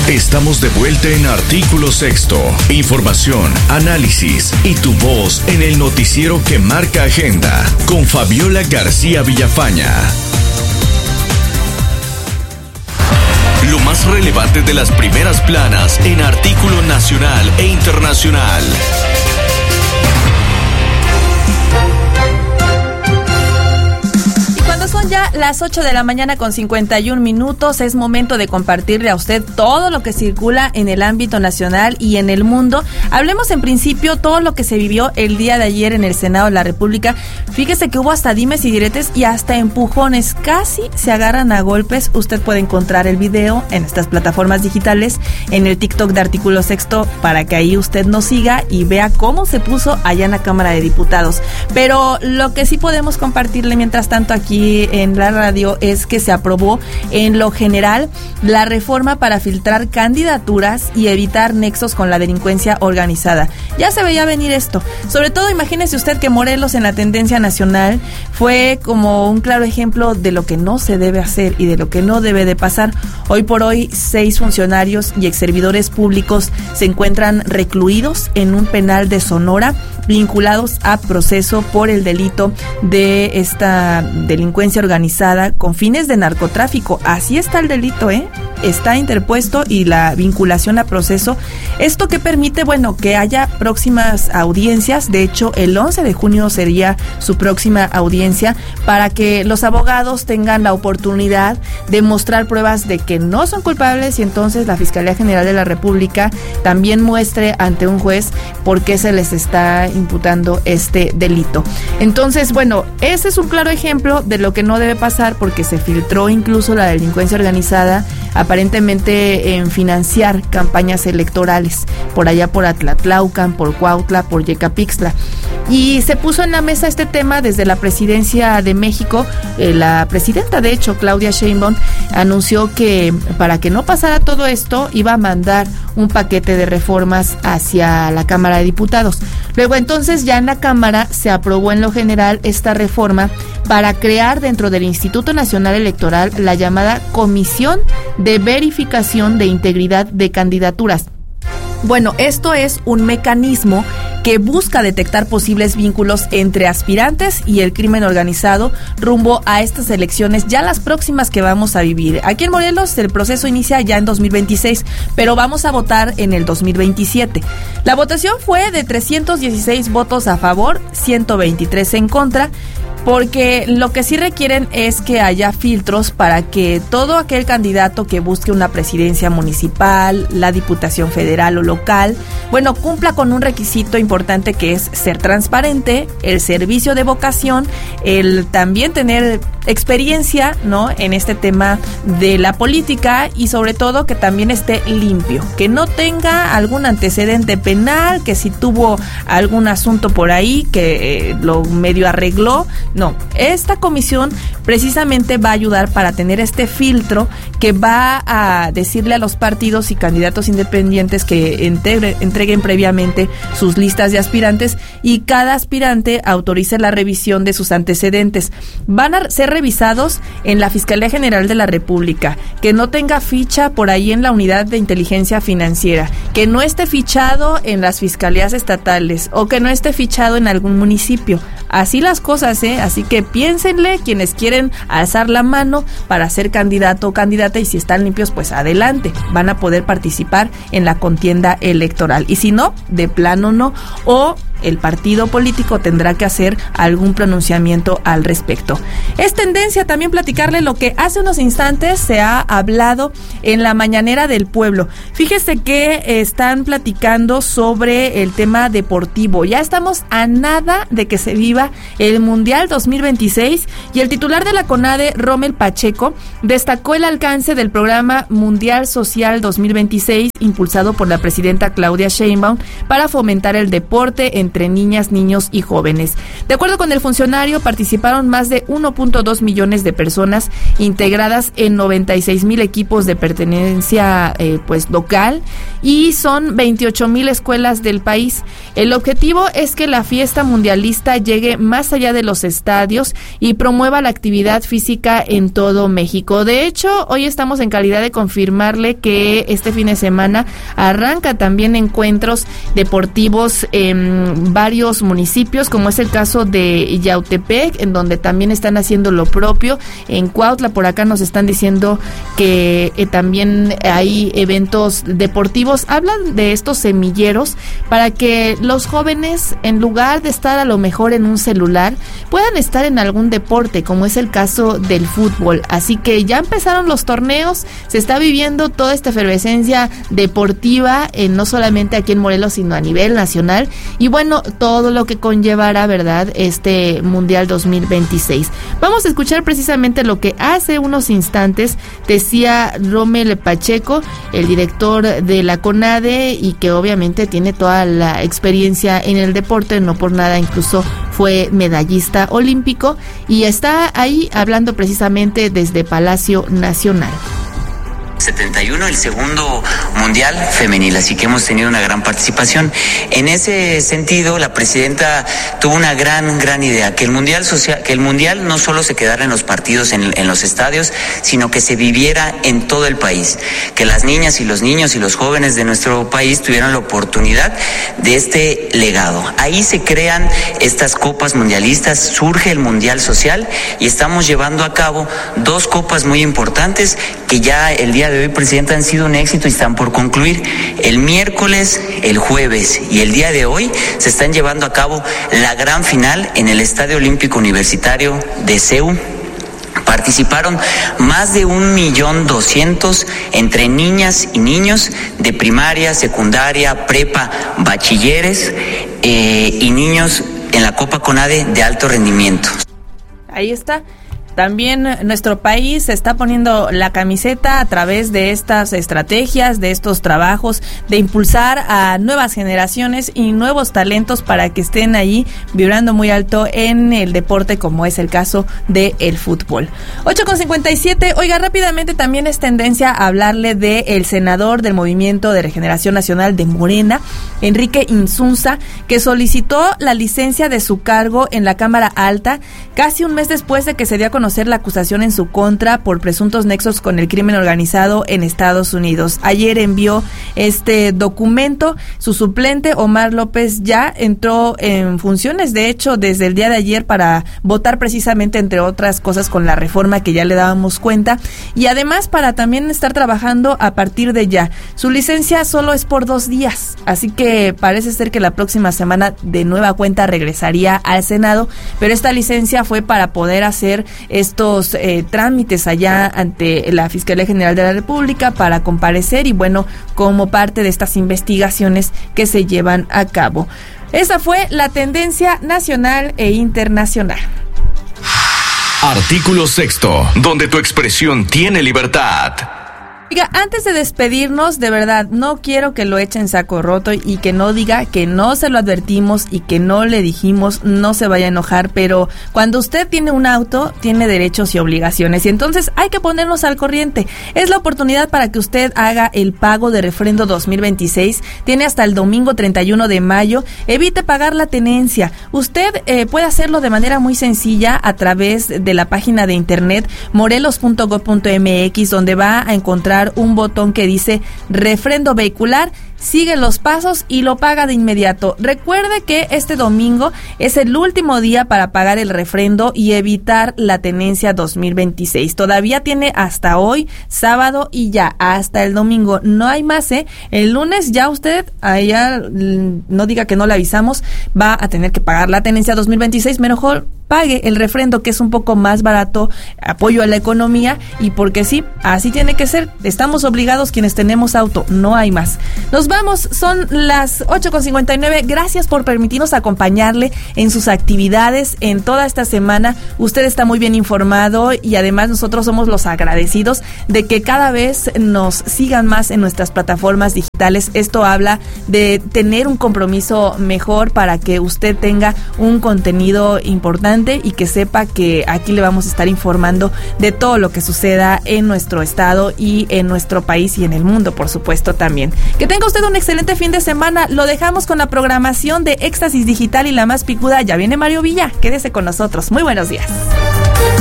Estamos de vuelta en Artículo Sexto. Información, análisis y tu voz en el noticiero que marca agenda con Fabiola García Villafaña. Lo más relevante de las primeras planas en artículo nacional e internacional. Son ya las 8 de la mañana con 51 minutos. Es momento de compartirle a usted todo lo que circula en el ámbito nacional y en el mundo. Hablemos en principio todo lo que se vivió el día de ayer en el Senado de la República. Fíjese que hubo hasta dimes y diretes y hasta empujones. Casi se agarran a golpes. Usted puede encontrar el video en estas plataformas digitales, en el TikTok de Artículo Sexto, para que ahí usted nos siga y vea cómo se puso allá en la Cámara de Diputados. Pero lo que sí podemos compartirle mientras tanto aquí en la radio es que se aprobó en lo general la reforma para filtrar candidaturas y evitar nexos con la delincuencia organizada. Ya se veía venir esto. Sobre todo, imagínese usted que Morelos en la tendencia nacional fue como un claro ejemplo de lo que no se debe hacer y de lo que no debe de pasar. Hoy por hoy, 6 funcionarios y exservidores públicos se encuentran recluidos en un penal de Sonora, vinculados a proceso por el delito de esta delincuencia organizada con fines de narcotráfico. Así está el delito, está interpuesto y la vinculación a proceso. Esto que permite, que haya próximas audiencias. De hecho, el 11 de junio sería su próxima audiencia para que los abogados tengan la oportunidad de mostrar pruebas de que no son culpables y entonces la Fiscalía General de la República también muestre ante un juez por qué se les está imputando este delito. Entonces, ese es un claro ejemplo de lo que no debe pasar, porque se filtró incluso la delincuencia organizada aparentemente en financiar campañas electorales por allá por Atlatlaucan, por Cuautla, por Yecapixtla. Y se puso en la mesa este tema desde la presidencia de México. La presidenta, de hecho, Claudia Sheinbaum, anunció que para que no pasara todo esto iba a mandar un paquete de reformas hacia la Cámara de Diputados. Luego entonces ya en la Cámara se aprobó en lo general esta reforma para crear dentro del Instituto Nacional Electoral la llamada Comisión de Verificación de Integridad de Candidaturas. Esto es un mecanismo que busca detectar posibles vínculos entre aspirantes y el crimen organizado rumbo a estas elecciones, ya las próximas que vamos a vivir. Aquí en Morelos el proceso inicia ya en 2026, pero vamos a votar en el 2027. La votación fue de 316 votos a favor, 123 en contra, porque lo que sí requieren es que haya filtros para que todo aquel candidato que busque una presidencia municipal, la diputación federal o local, cumpla con un requisito importante que es ser transparente, el servicio de vocación, el también tener experiencia, en este tema de la política y sobre todo que también esté limpio, que no tenga algún antecedente penal, que si tuvo algún asunto por ahí que lo medio arregló. No, esta comisión precisamente va a ayudar para tener este filtro que va a decirle a los partidos y candidatos independientes que entreguen previamente sus listas de aspirantes y cada aspirante autorice la revisión de sus antecedentes. Van a ser revisados en la Fiscalía General de la República, que no tenga ficha por ahí en la Unidad de Inteligencia Financiera, que no esté fichado en las fiscalías estatales o que no esté fichado en algún municipio. Así las cosas, Así que piénsenle quienes quieren alzar la mano para ser candidato o candidata, y si están limpios, pues adelante, van a poder participar en la contienda electoral. Y si no, de plano no, o el partido político tendrá que hacer algún pronunciamiento al respecto. Es tendencia también platicarle lo que hace unos instantes se ha hablado en la mañanera del pueblo. Fíjese que están platicando sobre el tema deportivo. Ya estamos a nada de que se viva el Mundial 2026 y el titular de la CONADE, Rommel Pacheco, destacó el alcance del programa Mundial Social 2026 impulsado por la presidenta Claudia Sheinbaum para fomentar el deporte en entre niñas, niños y jóvenes. De acuerdo con el funcionario, participaron más de 1.2 millones de personas integradas en 96,000 equipos de pertenencia local, y son 28,000 escuelas del país. El objetivo es que la fiesta mundialista llegue más allá de los estadios y promueva la actividad física en todo México. De hecho, hoy estamos en calidad de confirmarle que este fin de semana arranca también encuentros deportivos en varios municipios, como es el caso de Yautepec, en donde también están haciendo lo propio. En Cuautla, por acá nos están diciendo que también hay eventos deportivos. Hablan de estos semilleros para que los jóvenes, en lugar de estar a lo mejor en un celular, puedan estar en algún deporte, como es el caso del fútbol. Así que ya empezaron los torneos, se está viviendo toda esta efervescencia deportiva, no solamente aquí en Morelos, sino a nivel nacional, y bueno, todo lo que conllevará, ¿verdad?, este Mundial 2026. Vamos a escuchar precisamente lo que hace unos instantes decía Rommel Pacheco, el director de la CONADE, y que obviamente tiene toda la experiencia en el deporte, no por nada incluso fue medallista olímpico, y está ahí hablando precisamente desde Palacio Nacional. 71, el segundo mundial femenil, así que hemos tenido una gran participación. En ese sentido, la presidenta tuvo una gran idea, que el mundial no solo se quedara en los partidos, en los estadios, sino que se viviera en todo el país, que las niñas y los niños y los jóvenes de nuestro país tuvieran la oportunidad de este legado. Ahí se crean estas copas mundialistas, surge el Mundial Social, y estamos llevando a cabo 2 copas muy importantes que ya el día de hoy, presidenta, han sido un éxito y están por concluir. El miércoles, el jueves y el día de hoy se están llevando a cabo la gran final en el Estadio Olímpico Universitario de CEU. Participaron más de 1,200,000 entre niñas y niños de primaria, secundaria, prepa, bachilleres y niños en la Copa CONADE de alto rendimiento. Ahí está. También nuestro país se está poniendo la camiseta a través de estas estrategias, de estos trabajos, de impulsar a nuevas generaciones y nuevos talentos para que estén ahí vibrando muy alto en el deporte, como es el caso del fútbol. 8:57. Oiga, rápidamente también es tendencia a hablarle del senador del Movimiento de Regeneración Nacional de Morena, Enrique Insunza, que solicitó la licencia de su cargo en la Cámara Alta casi un mes después de que se dio a conocer la acusación en su contra por presuntos nexos con el crimen organizado en Estados Unidos. Ayer envió este documento. Su suplente, Omar López, ya entró en funciones, de hecho, desde el día de ayer, para votar precisamente, entre otras cosas, con la reforma que ya le dábamos cuenta, y además para también estar trabajando a partir de ya. Su licencia solo es por 2 días, así que parece ser que la próxima semana de nueva cuenta regresaría al Senado, pero esta licencia fue para poder hacer estos trámites allá ante la Fiscalía General de la República para comparecer, y bueno, como parte de estas investigaciones que se llevan a cabo. Esa fue la tendencia nacional e internacional. Artículo 6, donde tu expresión tiene libertad. Oiga, antes de despedirnos, de verdad, no quiero que lo echen saco roto y que no diga que no se lo advertimos y que no le dijimos, no se vaya a enojar, pero cuando usted tiene un auto, tiene derechos y obligaciones, y entonces hay que ponernos al corriente. Es la oportunidad para que usted haga el pago de refrendo 2026. Tiene hasta el domingo 31 de mayo. Evite pagar la tenencia. Usted puede hacerlo de manera muy sencilla a través de la página de internet morelos.gov.mx, donde va a encontrar un botón que dice refrendo vehicular. Sigue los pasos y lo paga de inmediato. Recuerde que este domingo es el último día para pagar el refrendo y evitar la tenencia 2026. Todavía tiene hasta hoy, sábado, y ya hasta el domingo. No hay más, El lunes ya usted, allá no diga que no le avisamos, va a tener que pagar la tenencia 2026. Mejor pague el refrendo, que es un poco más barato, apoyo a la economía, y porque sí, así tiene que ser. Estamos obligados quienes tenemos auto, no hay más. Nos vamos, son las 8:59. Gracias por permitirnos acompañarle en sus actividades en toda esta semana. Usted está muy bien informado y además nosotros somos los agradecidos de que cada vez nos sigan más en nuestras plataformas digitales. digitales. Esto habla de tener un compromiso mejor para que usted tenga un contenido importante y que sepa que aquí le vamos a estar informando de todo lo que suceda en nuestro estado y en nuestro país y en el mundo, por supuesto, también. Que tenga usted un excelente fin de semana. Lo dejamos con la programación de Éxtasis Digital y la más picuda. Ya viene Mario Villa. Quédese con nosotros. Muy buenos días.